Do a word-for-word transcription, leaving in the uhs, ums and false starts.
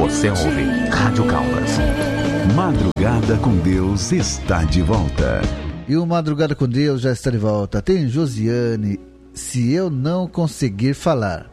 Você ouve Rádio Caldas. Madrugada com Deus está de volta. E o Madrugada com Deus já está de volta. Tem Josiane, se eu não conseguir falar.